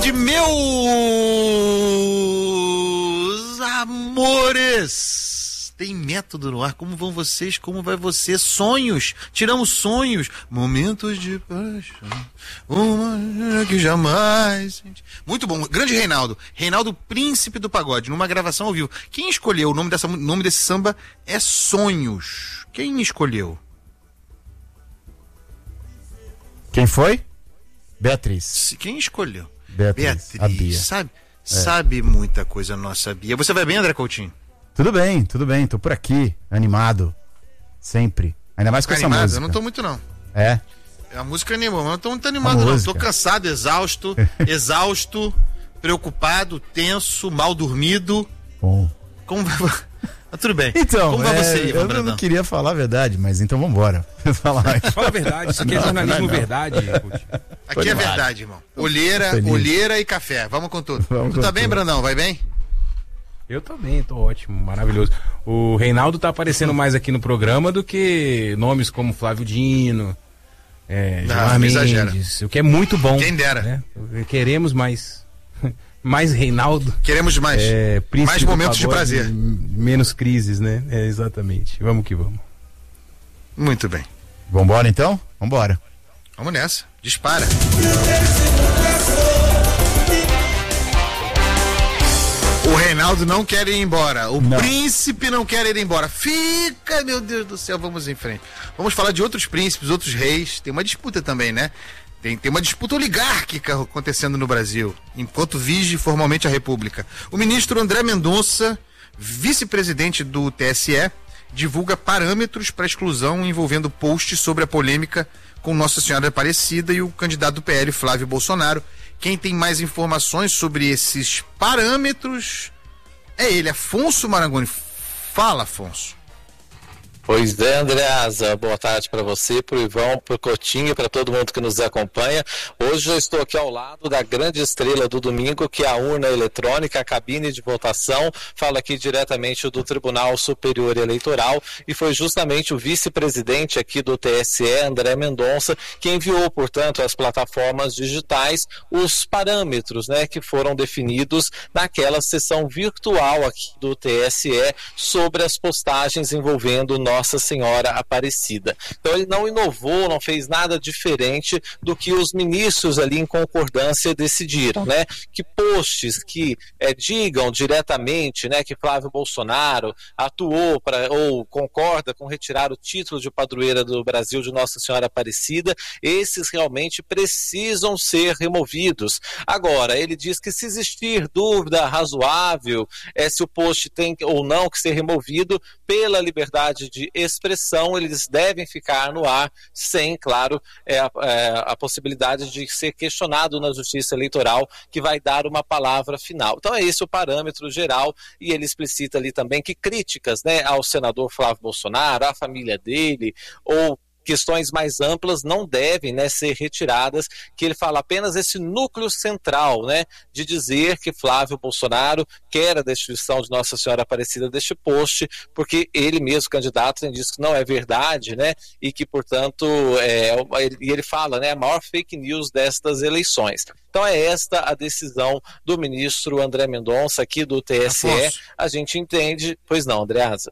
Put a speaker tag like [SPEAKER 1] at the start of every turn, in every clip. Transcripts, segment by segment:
[SPEAKER 1] tarde, meus amores. Tem método no ar. Como vão vocês? Como vai você? Sonhos. Tiramos sonhos. Momentos de paixão. Uma que jamais. Muito bom. Grande Reinaldo. Reinaldo, príncipe do pagode. Numa gravação ao vivo. Quem escolheu? O nome desse samba é Sonhos. Quem escolheu?
[SPEAKER 2] Quem foi? Beatriz.
[SPEAKER 1] Quem escolheu?
[SPEAKER 2] Beatriz. A Bia.
[SPEAKER 1] Sabe muita coisa, nossa Bia. Você vai bem, André Coutinho?
[SPEAKER 2] Tudo bem. Tô por aqui, animado. Sempre. Ainda mais com essa música.
[SPEAKER 1] Eu não tô muito, não.
[SPEAKER 2] É?
[SPEAKER 1] A música animou, mas eu não tô muito animado, não. Tô cansado, exausto, preocupado, tenso, mal dormido.
[SPEAKER 2] Bom.
[SPEAKER 1] Como vai... Tudo bem.
[SPEAKER 2] Então,
[SPEAKER 1] como vai você, Ivan
[SPEAKER 2] eu
[SPEAKER 1] Brandão?
[SPEAKER 2] não queria falar a verdade, mas então vambora.
[SPEAKER 3] Fala a verdade, isso aqui é jornalismo verdade.
[SPEAKER 1] Aqui é verdade, irmão. Olheira e café. Vamos com tudo. Tu tá bem, Brandão? Vai bem?
[SPEAKER 3] Eu tô bem, tô ótimo, maravilhoso. O Reinaldo tá aparecendo mais aqui no programa do que nomes como Flávio Dino, Gilmar Mendes, o que é muito bom.
[SPEAKER 1] Quem dera.
[SPEAKER 3] Né? Queremos mais Reinaldo.
[SPEAKER 1] Queremos mais. Mais momentos de prazer.
[SPEAKER 3] Menos crises, né? Exatamente. Vamos que vamos.
[SPEAKER 1] Muito bem.
[SPEAKER 2] Vambora então? Vambora.
[SPEAKER 1] Vamos nessa. Dispara. O Reinaldo não quer ir embora. Príncipe não quer ir embora. Fica, meu Deus do céu, vamos em frente. Vamos falar de outros príncipes, outros reis. Tem uma disputa também, né? Tem uma disputa oligárquica acontecendo no Brasil, enquanto vige formalmente a República. O ministro André Mendonça, vice-presidente do TSE, divulga parâmetros para exclusão envolvendo posts sobre a polêmica com Nossa Senhora Aparecida e o candidato do PL, Flávio Bolsonaro. Quem tem mais informações sobre esses parâmetros é ele, Afonso Marangoni. Fala, Afonso.
[SPEAKER 4] Pois é, Andreasa, boa tarde para você, pro Ivão, pro Coutinho, para todo mundo que nos acompanha. Hoje eu estou aqui ao lado da grande estrela do domingo, que é a urna eletrônica, a cabine de votação. Fala aqui diretamente do Tribunal Superior Eleitoral e foi justamente o vice-presidente aqui do TSE, André Mendonça, que enviou, portanto, às plataformas digitais os parâmetros, né, que foram definidos naquela sessão virtual aqui do TSE sobre as postagens envolvendo Nossa Senhora Aparecida. Então ele não inovou, não fez nada diferente do que os ministros ali em concordância decidiram, né? Que posts que digam diretamente, né, que Flávio Bolsonaro atuou ou concorda com retirar o título de padroeira do Brasil de Nossa Senhora Aparecida, esses realmente precisam ser removidos. Agora, ele diz que se existir dúvida razoável se o post tem ou não que ser removido, pela liberdade de expressão, eles devem ficar no ar sem, claro, a possibilidade de ser questionado na Justiça Eleitoral, que vai dar uma palavra final. Então é esse o parâmetro geral, e ele explicita ali também que críticas, né, ao senador Flávio Bolsonaro, à família dele, ou questões mais amplas não devem, né, ser retiradas, que ele fala apenas esse núcleo central, né, de dizer que Flávio Bolsonaro quer a destituição de Nossa Senhora Aparecida deste post, porque ele mesmo, candidato, diz que não é verdade, né, e que, portanto, ele fala, né, a maior fake news destas eleições. Então é esta a decisão do ministro André Mendonça aqui do TSE. Afonso. A gente entende, pois não, Andreasa?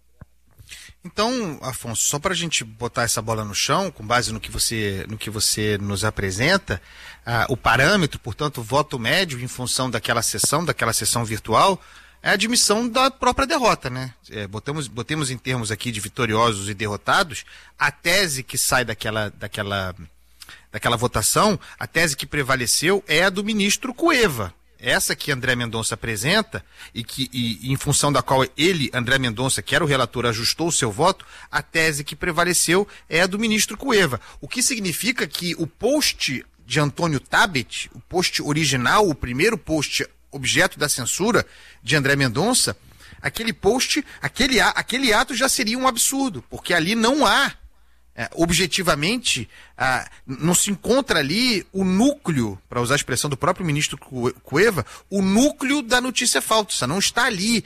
[SPEAKER 1] Então, Afonso, só para a gente botar essa bola no chão, com base no que você nos apresenta, o parâmetro, portanto, o voto médio em função daquela sessão virtual, é a admissão da própria derrota, né? Botemos em termos aqui de vitoriosos e derrotados, a tese que sai daquela votação, a tese que prevaleceu é a do ministro Cueva. Essa que André Mendonça apresenta e em função da qual ele, André Mendonça, que era o relator, ajustou o seu voto, a tese que prevaleceu é a do ministro Cueva. O que significa que o post de Antônio Tabet, o post original, o primeiro post objeto da censura de André Mendonça, aquele ato já seria um absurdo, porque ali não há objetivamente, não se encontra ali o núcleo, para usar a expressão do próprio ministro Cueva, o núcleo da notícia falsa. Não está ali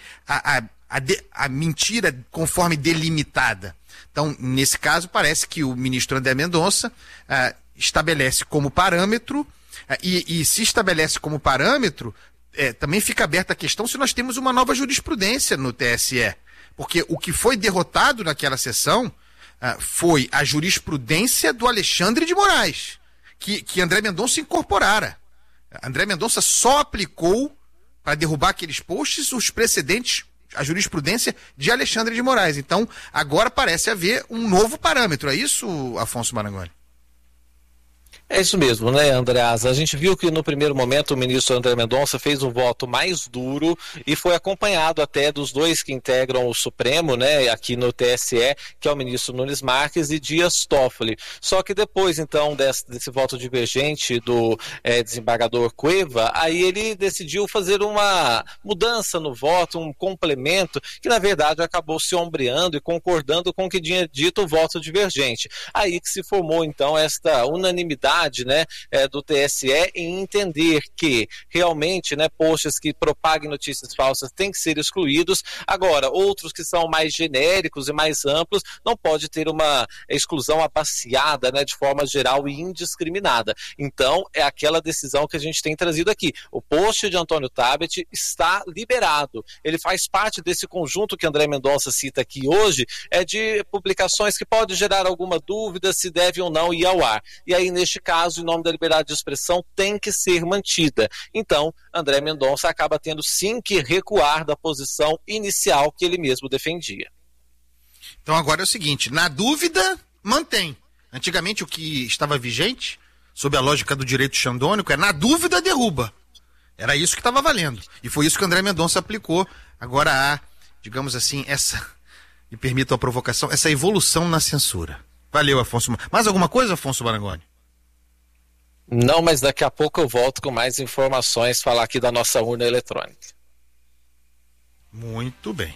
[SPEAKER 1] a mentira conforme delimitada. Então, nesse caso, parece que o ministro André Mendonça estabelece como parâmetro E se estabelece como parâmetro, também fica aberta a questão se nós temos uma nova jurisprudência no TSE. Porque o que foi derrotado naquela sessão foi a jurisprudência do Alexandre de Moraes, que André Mendonça incorporara. André Mendonça só aplicou para derrubar aqueles posts os precedentes, a jurisprudência de Alexandre de Moraes. Então, agora parece haver um novo parâmetro. É isso, Afonso Marangoni?
[SPEAKER 4] É isso mesmo, né, Andreasa? A gente viu que no primeiro momento o ministro André Mendonça fez um voto mais duro e foi acompanhado até dos dois que integram o Supremo, né, aqui no TSE, que é o ministro Nunes Marques e Dias Toffoli. Só que depois, então, desse voto divergente do desembargador Cueva, aí ele decidiu fazer uma mudança no voto, um complemento, que na verdade acabou se ombreando e concordando com o que tinha dito o voto divergente. Aí que se formou, então, esta unanimidade, né, do TSE em entender que realmente, né, posts que propaguem notícias falsas têm que ser excluídos. Agora, outros que são mais genéricos e mais amplos não pode ter uma exclusão abaciada, né, de forma geral e indiscriminada. Então, é aquela decisão que a gente tem trazido aqui. O post de Antônio Tabet está liberado. Ele faz parte desse conjunto que André Mendonça cita aqui hoje, de publicações que pode gerar alguma dúvida se deve ou não ir ao ar. E aí, neste caso, em nome da liberdade de expressão, tem que ser mantida. Então, André Mendonça acaba tendo sim que recuar da posição inicial que ele mesmo defendia.
[SPEAKER 1] Então agora é o seguinte, na dúvida, mantém. Antigamente o que estava vigente, sob a lógica do direito xandônico, na dúvida, derruba. Era isso que estava valendo. E foi isso que André Mendonça aplicou. Agora há, digamos assim, me permito a provocação, essa evolução na censura. Valeu, Afonso. Mais alguma coisa, Afonso Marangoni?
[SPEAKER 4] Não, mas daqui a pouco eu volto com mais informações, falar aqui da nossa urna eletrônica.
[SPEAKER 1] Muito bem.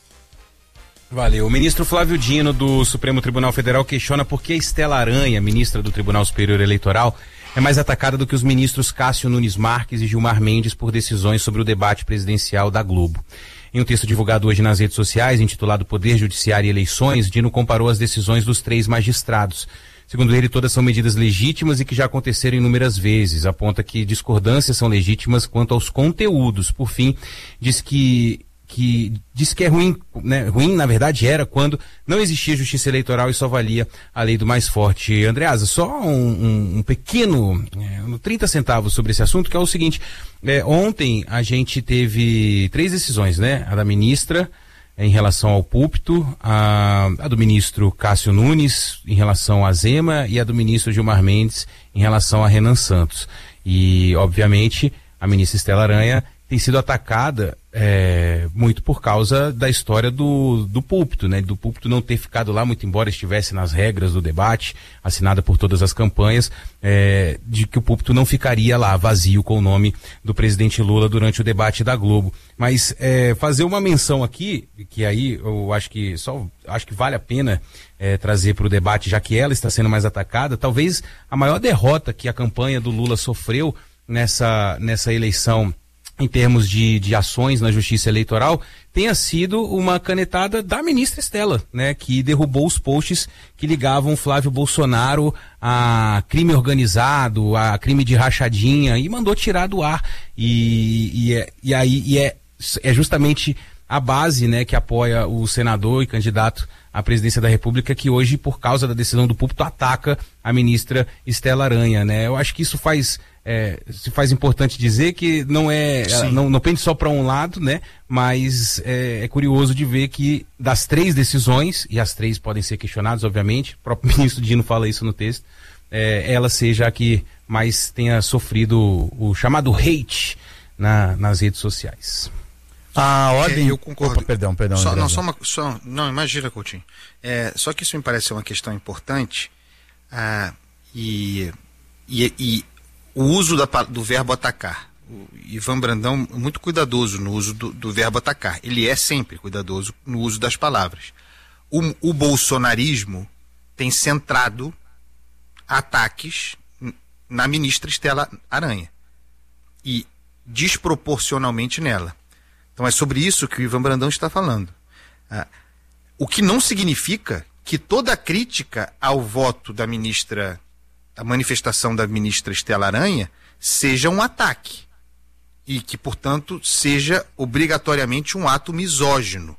[SPEAKER 3] Valeu. O ministro Flávio Dino, do Supremo Tribunal Federal, questiona por que Estela Aranha, ministra do Tribunal Superior Eleitoral, é mais atacada do que os ministros Cássio Nunes Marques e Gilmar Mendes por decisões sobre o debate presidencial da Globo. Em um texto divulgado hoje nas redes sociais, intitulado Poder Judiciário e Eleições, Dino comparou as decisões dos 3 magistrados. Segundo ele, todas são medidas legítimas e que já aconteceram inúmeras vezes. Aponta que discordâncias são legítimas quanto aos conteúdos. Por fim, diz que é ruim, né? Ruim, na verdade, era quando não existia justiça eleitoral e só valia a lei do mais forte. Andreasa, só um pequeno, 30 centavos sobre esse assunto, que é o seguinte, ontem a gente teve 3 decisões, né? A da ministra em relação ao púlpito, a do ministro Cássio Nunes em relação à Zema e a do ministro Gilmar Mendes em relação a Renan Santos. E, obviamente, a ministra Estela Aranha tem sido atacada muito por causa da história do púlpito, né? Do púlpito não ter ficado lá, muito embora estivesse nas regras do debate, assinada por todas as campanhas, de que o púlpito não ficaria lá vazio com o nome do presidente Lula durante o debate da Globo. Mas fazer uma menção aqui, que aí eu acho que vale a pena trazer para o debate, já que ela está sendo mais atacada, talvez a maior derrota que a campanha do Lula sofreu nessa eleição em termos de ações na justiça eleitoral, tenha sido uma canetada da ministra Estela, né, que derrubou os posts que ligavam Flávio Bolsonaro a crime organizado, a crime de rachadinha, e mandou tirar do ar. E é justamente a base, né, que apoia o senador e candidato à presidência da República, que hoje, por causa da decisão do púlpito, ataca a ministra Estela Aranha, né? Eu acho que isso se faz importante dizer que não pende só para um lado, né? Mas é curioso de ver que das 3 decisões, e as 3 podem ser questionadas, obviamente, o próprio ministro Dino fala isso no texto, ela seja a que mais tenha sofrido o chamado hate nas redes sociais.
[SPEAKER 2] A ordem...
[SPEAKER 1] Eu concordo.
[SPEAKER 2] Opa, perdão.
[SPEAKER 1] Não, imagina, Coutinho. Só que isso me parece uma questão importante, e o uso do verbo atacar. O Ivan Brandão é muito cuidadoso no uso do verbo atacar. Ele é sempre cuidadoso no uso das palavras. O bolsonarismo tem centrado ataques na ministra Estela Aranha. E desproporcionalmente nela. Então é sobre isso que o Ivan Brandão está falando. O que não significa que toda crítica ao voto da ministra, a manifestação da ministra Estela Aranha, seja um ataque e que, portanto, seja obrigatoriamente um ato misógino.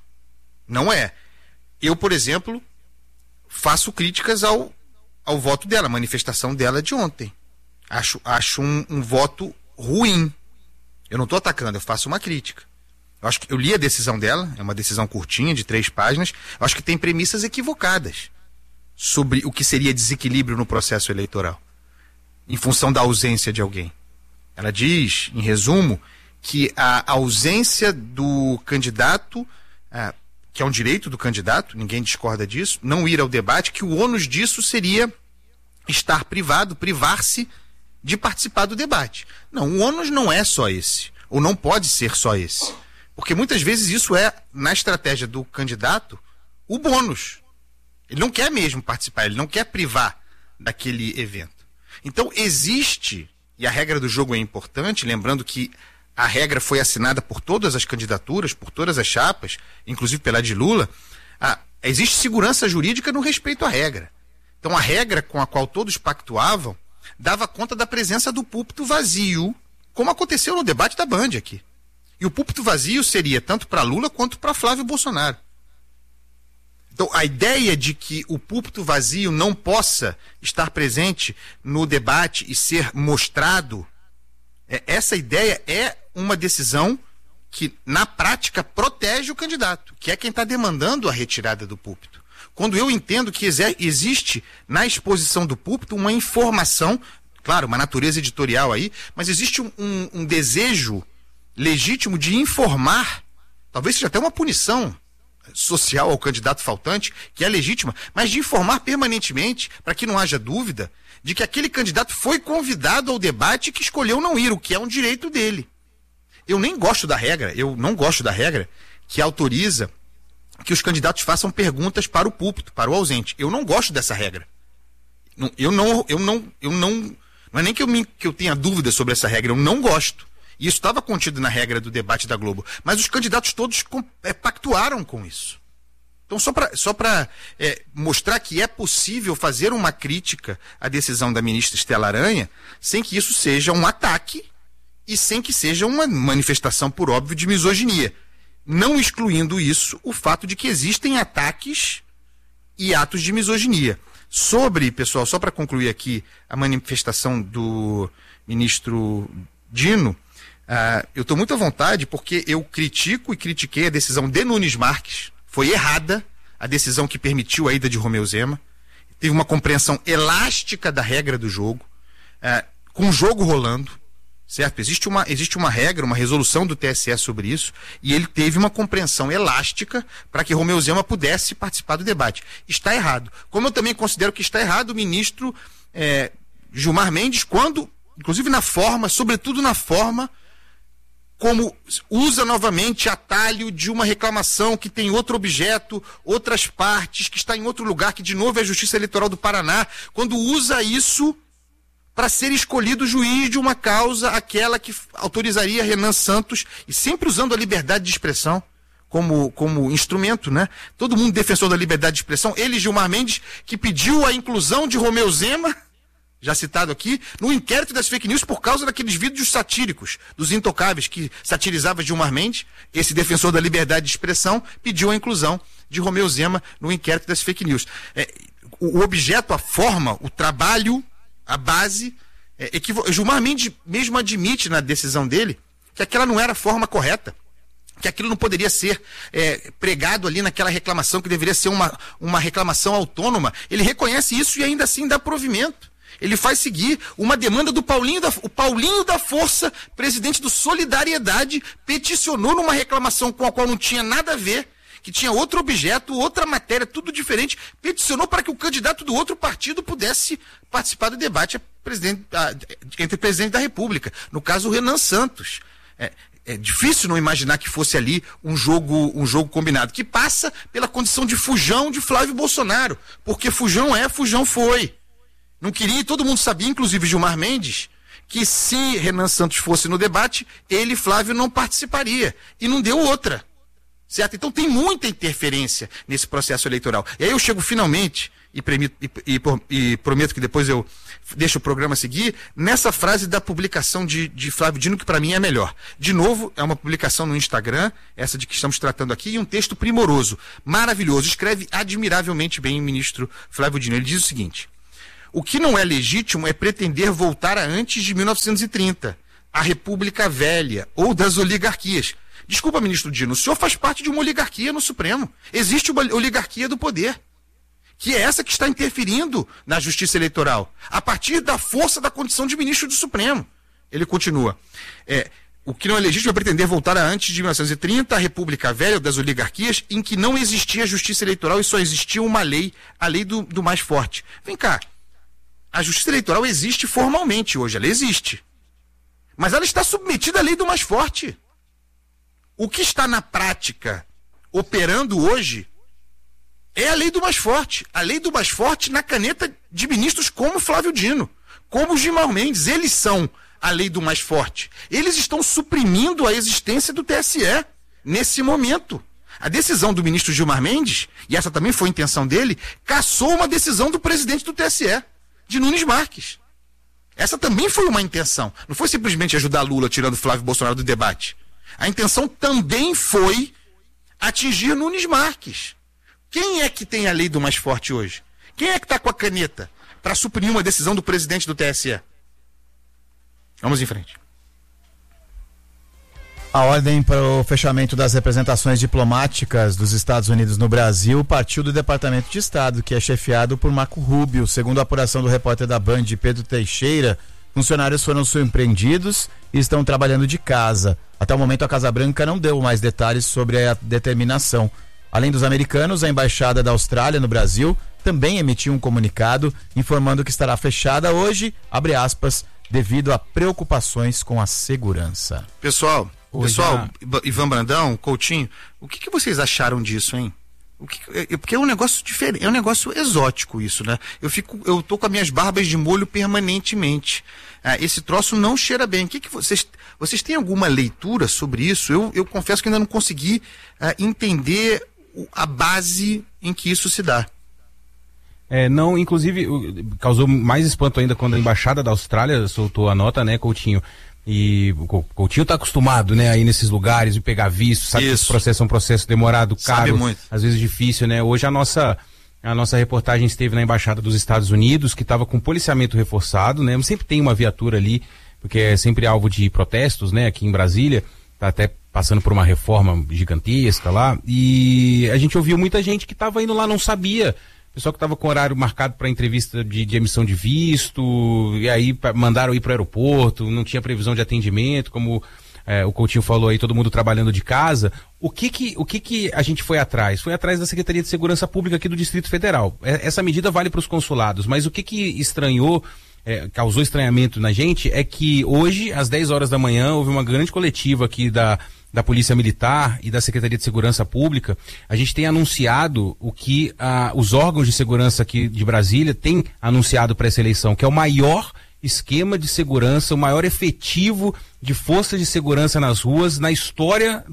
[SPEAKER 1] Não é. Eu, por exemplo, faço críticas ao voto dela, a manifestação dela de ontem. Acho um voto ruim. Eu não estou atacando, eu faço uma crítica. Eu li a decisão dela, é uma decisão curtinha, de 3 páginas. Eu acho que tem premissas equivocadas sobre o que seria desequilíbrio no processo eleitoral, em função da ausência de alguém. Ela diz, em resumo, que a ausência do candidato, que é um direito do candidato, ninguém discorda disso, não ir ao debate, que o ônus disso seria estar privado, privar-se de participar do debate. Não, o ônus não é só esse, ou não pode ser só esse. Porque muitas vezes isso é, na estratégia do candidato, o bônus. Ele não quer mesmo participar, ele não quer privar daquele evento. Então existe, e a regra do jogo é importante, lembrando que a regra foi assinada por todas as candidaturas, por todas as chapas, inclusive pela de Lula, existe segurança jurídica no respeito à regra. Então a regra com a qual todos pactuavam dava conta da presença do púlpito vazio, como aconteceu no debate da Band aqui. E o púlpito vazio seria tanto para Lula quanto para Flávio Bolsonaro. Então, a ideia de que o púlpito vazio não possa estar presente no debate e ser mostrado, essa ideia é uma decisão que, na prática, protege o candidato, que é quem está demandando a retirada do púlpito. Quando eu entendo que existe na exposição do púlpito uma informação, claro, uma natureza editorial aí, mas existe um desejo legítimo de informar, talvez seja até uma punição social ao candidato faltante, que é legítima, mas de informar permanentemente, para que não haja dúvida, de que aquele candidato foi convidado ao debate e que escolheu não ir, o que é um direito dele. Eu não gosto da regra que autoriza que os candidatos façam perguntas para o púlpito, para o ausente. Eu não gosto dessa regra. Não é nem que eu tenha dúvida sobre essa regra, eu não gosto. E isso estava contido na regra do debate da Globo. Mas os candidatos todos pactuaram com isso. Então, só para mostrar que é possível fazer uma crítica à decisão da ministra Estela Aranha, sem que isso seja um ataque e sem que seja uma manifestação, por óbvio, de misoginia. Não excluindo isso, o fato de que existem ataques e atos de misoginia. Pessoal, só para concluir aqui a manifestação do ministro Dino, eu estou muito à vontade porque eu critico e critiquei a decisão de Nunes Marques. Foi errada a decisão que permitiu a ida de Romeu Zema. Teve uma compreensão elástica da regra do jogo, com o jogo rolando, certo? Existe uma regra, uma resolução do TSE sobre isso, e ele teve uma compreensão elástica para que Romeu Zema pudesse participar do debate. Está errado. Como eu também considero que está errado o ministro Gilmar Mendes, quando, inclusive na forma, sobretudo na forma, como usa novamente atalho de uma reclamação que tem outro objeto, outras partes, que está em outro lugar, que de novo é a Justiça Eleitoral do Paraná, quando usa isso para ser escolhido juiz de uma causa, aquela que autorizaria Renan Santos, e sempre usando a liberdade de expressão como instrumento, né? Todo mundo defensor da liberdade de expressão, ele, Gilmar Mendes, que pediu a inclusão de Romeu Zema, já citado aqui, no inquérito das fake news por causa daqueles vídeos satíricos, dos intocáveis, que satirizava Gilmar Mendes. Esse defensor da liberdade de expressão pediu a inclusão de Romeu Zema no inquérito das fake news. O objeto, a forma, o trabalho, a base, Gilmar Mendes mesmo admite na decisão dele que aquela não era a forma correta, que aquilo não poderia ser pregado ali naquela reclamação, que deveria ser uma reclamação autônoma. Ele reconhece isso e ainda assim dá provimento. Ele faz seguir uma demanda do Paulinho da Força, presidente do Solidariedade, peticionou numa reclamação com a qual não tinha nada a ver, que tinha outro objeto, outra matéria, tudo diferente, peticionou para que o candidato do outro partido pudesse participar do debate entre o presidente da República, no caso o Renan Santos. É difícil não imaginar que fosse ali um jogo combinado, que passa pela condição de fujão de Flávio Bolsonaro, porque fujão foi. Não queria, e todo mundo sabia, inclusive Gilmar Mendes, que se Renan Santos fosse no debate, ele, Flávio, não participaria. E não deu outra. Certo? Então tem muita interferência nesse processo eleitoral. E aí eu chego finalmente, e prometo que depois eu deixo o programa seguir, nessa frase da publicação de Flávio Dino, que para mim é melhor. De novo, é uma publicação no Instagram, essa de que estamos tratando aqui, e um texto primoroso, maravilhoso. Escreve admiravelmente bem o ministro Flávio Dino. Ele diz o seguinte: o que não é legítimo é pretender voltar a antes de 1930, a República Velha ou das oligarquias. Desculpa, ministro Dino, o senhor faz parte de uma oligarquia no Supremo. Existe uma oligarquia do poder, que é essa que está interferindo na justiça eleitoral, a partir da força da condição de ministro do Supremo. Ele continua. O que não é legítimo é pretender voltar a antes de 1930, a República Velha ou das oligarquias, em que não existia justiça eleitoral e só existia uma lei, a lei do mais forte. Vem cá, a justiça eleitoral existe formalmente hoje, ela existe. Mas ela está submetida à lei do mais forte. O que está na prática operando hoje é a lei do mais forte. A lei do mais forte na caneta de ministros como Flávio Dino, como Gilmar Mendes. Eles são a lei do mais forte. Eles estão suprimindo a existência do TSE nesse momento. A decisão do ministro Gilmar Mendes, e essa também foi a intenção dele, cassou uma decisão do presidente do TSE, de Nunes Marques. Essa também foi uma intenção. Não foi simplesmente ajudar Lula tirando Flávio Bolsonaro do debate. A intenção também foi atingir Nunes Marques. Quem é que tem a lei do mais forte hoje? Quem é que está com a caneta para suprimir uma decisão do presidente do TSE? Vamos em frente.
[SPEAKER 2] A ordem para o fechamento das representações diplomáticas dos Estados Unidos no Brasil partiu do Departamento de Estado, que é chefiado por Marco Rubio. Segundo a apuração do repórter da Band, Pedro Teixeira, funcionários foram surpreendidos e estão trabalhando de casa. Até o momento, a Casa Branca não deu mais detalhes sobre a determinação. Além dos americanos, a Embaixada da Austrália no Brasil também emitiu um comunicado informando que estará fechada hoje, abre aspas, devido a preocupações com a segurança.
[SPEAKER 1] Pessoal, Ivan Brandão, Coutinho, o que vocês acharam disso, hein? Porque é um negócio diferente, é um negócio exótico isso, né? Eu tô com as minhas barbas de molho permanentemente. Esse troço não cheira bem. Vocês têm alguma leitura sobre isso? Eu confesso que ainda não consegui entender a base em que isso se dá.
[SPEAKER 3] Não, inclusive, causou mais espanto ainda quando a Embaixada da Austrália soltou a nota, né, Coutinho? E o Coutinho tá acostumado, né, aí nesses lugares de pegar visto, sabe que esse processo é um processo demorado, caro, às vezes difícil, né? Hoje a nossa reportagem esteve na Embaixada dos Estados Unidos, que estava com policiamento reforçado, né? Sempre tem uma viatura ali, porque é sempre alvo de protestos, né, aqui em Brasília, tá até passando por uma reforma gigantesca lá, e a gente ouviu muita gente que estava indo lá, não sabia. Pessoal que estava com horário marcado para entrevista de emissão de visto, e aí mandaram ir para o aeroporto, não tinha previsão de atendimento, como o Coutinho falou aí, todo mundo trabalhando de casa. O que a gente foi atrás? Foi atrás da Secretaria de Segurança Pública aqui do Distrito Federal. Essa medida vale para os consulados, mas o que estranhou, causou estranhamento na gente, é que hoje, às 10 horas da manhã, houve uma grande coletiva aqui da Polícia Militar e da Secretaria de Segurança Pública. A gente tem anunciado o que os órgãos de segurança aqui de Brasília têm anunciado para essa eleição, que é o maior esquema de segurança, o maior efetivo de forças de segurança nas ruas na história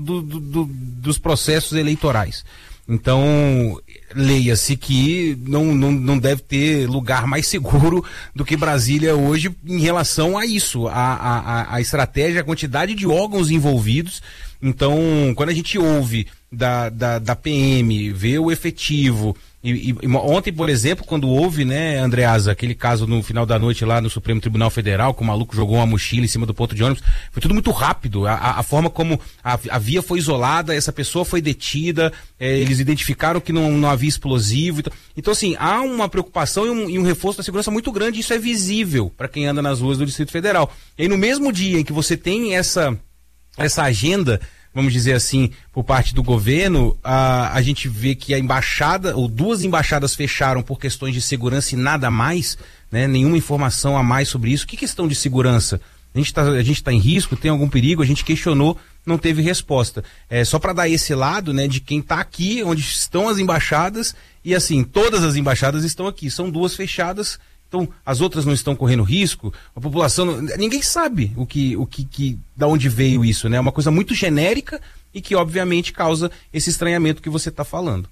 [SPEAKER 3] dos processos eleitorais. Então, leia-se que não deve ter lugar mais seguro do que Brasília hoje em relação a isso, a estratégia, a quantidade de órgãos envolvidos. Então, quando a gente ouve da PM, vê o efetivo, e ontem, por exemplo, quando houve, né, Andreasa, aquele caso no final da noite lá no Supremo Tribunal Federal, que o maluco jogou uma mochila em cima do ponto de ônibus, foi tudo muito rápido, a forma como a via foi isolada, essa pessoa foi detida, eles identificaram que não havia explosivo, então assim, há uma preocupação e um reforço da segurança muito grande, isso é visível para quem anda nas ruas do Distrito Federal. E aí, no mesmo dia em que você tem essa agenda, vamos dizer assim, por parte do governo, a gente vê que a embaixada, ou duas embaixadas fecharam por questões de segurança e nada mais, né? Nenhuma informação a mais sobre isso. Que questão de segurança? A gente tá em risco, tem algum perigo? A gente questionou, não teve resposta. Só para dar esse lado, né, de quem tá aqui, onde estão as embaixadas, e assim, todas as embaixadas estão aqui, são duas fechadas. Então, as outras não estão correndo risco, a população, ninguém sabe da onde veio isso, né? É uma coisa muito genérica, e que obviamente causa esse estranhamento que você está falando.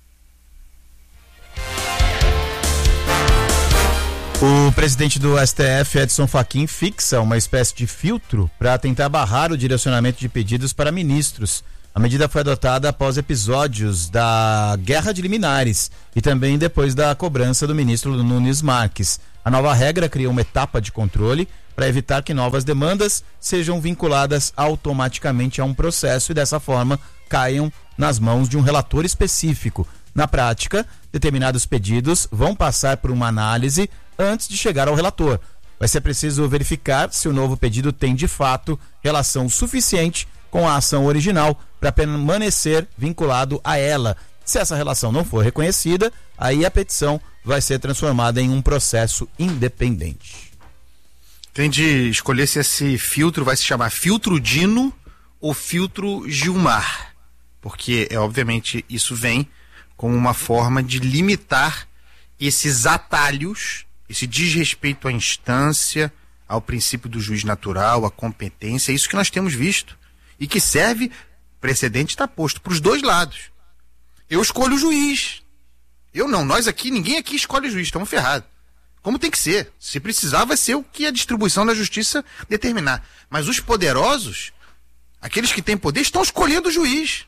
[SPEAKER 2] O presidente do STF, Edson Fachin, fixa uma espécie de filtro para tentar barrar o direcionamento de pedidos para ministros. A medida foi adotada após episódios da guerra de liminares e também depois da cobrança do ministro Nunes Marques. A nova regra cria uma etapa de controle para evitar que novas demandas sejam vinculadas automaticamente a um processo e dessa forma caiam nas mãos de um relator específico. Na prática, determinados pedidos vão passar por uma análise antes de chegar ao relator. Vai ser preciso verificar se o novo pedido tem de fato relação suficiente com a ação original para permanecer vinculado a ela. Se essa relação não for reconhecida, aí a petição vai ser transformada em um processo independente.
[SPEAKER 1] Tem de escolher se esse filtro vai se chamar filtro Dino ou filtro Gilmar, porque obviamente isso vem como uma forma de limitar esses atalhos, esse desrespeito à instância, ao princípio do juiz natural, à competência, é isso que nós temos visto e que serve, precedente está posto para os dois lados. Eu escolho o juiz. Eu não, nós aqui, ninguém aqui escolhe o juiz, estamos ferrados. Como tem que ser. Se precisar, vai ser o que a distribuição da justiça determinar. Mas os poderosos, aqueles que têm poder, estão escolhendo o juiz.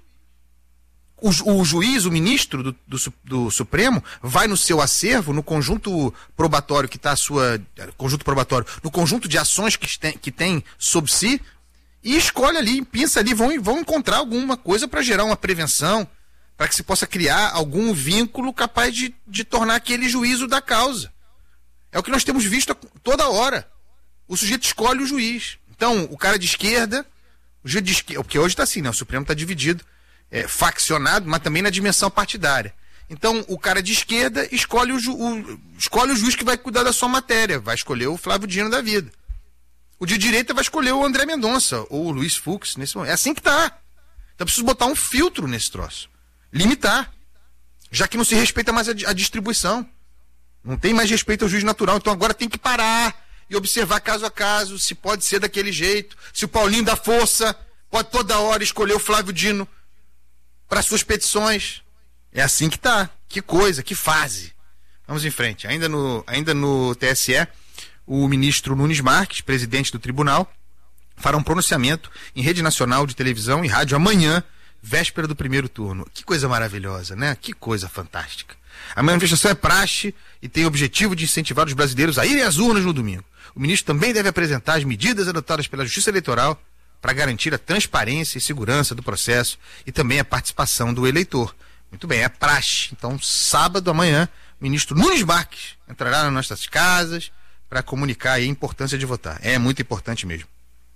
[SPEAKER 1] O juiz, o ministro do Supremo, vai no seu acervo, no conjunto probatório que está a sua... Conjunto probatório, no conjunto de ações que tem sob si, e escolhe ali, pensa ali, vão encontrar alguma coisa para gerar uma prevenção, para que se possa criar algum vínculo capaz de tornar aquele juízo da causa. É o que nós temos visto toda hora. O sujeito escolhe o juiz. Então, o cara de esquerda, o juiz de esquerda, porque hoje está assim, né? O Supremo está dividido, faccionado, mas também na dimensão partidária. Então, o cara de esquerda escolhe o juiz que vai cuidar da sua matéria, vai escolher o Flávio Dino da vida. O de direita vai escolher o André Mendonça, ou o Luiz Fux, nesse momento. É assim que tá. Então, eu preciso botar um filtro nesse troço. Limitar. Já que não se respeita mais a distribuição. Não tem mais respeito ao juiz natural. Então, agora tem que parar e observar caso a caso se pode ser daquele jeito. Se o Paulinho da Força pode toda hora escolher o Flávio Dino para suas petições. É assim que tá. Que coisa, que fase. Vamos em frente. Ainda no TSE, o ministro Nunes Marques, presidente do tribunal, fará um pronunciamento em rede nacional de televisão e rádio amanhã, véspera do primeiro turno. Que coisa maravilhosa, né? Que coisa fantástica. A manifestação é praxe e tem o objetivo de incentivar os brasileiros a irem às urnas no domingo. O ministro também deve apresentar as medidas adotadas pela Justiça Eleitoral para garantir a transparência e segurança do processo e também a participação do eleitor. Muito bem, é praxe. Então, sábado, amanhã, o ministro Nunes Marques entrará nas nossas casas para comunicar aí a importância de votar. É muito importante mesmo.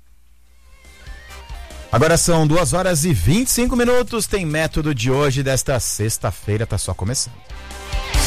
[SPEAKER 2] Agora são 2h25. Tem método de hoje, desta sexta-feira, tá só começando.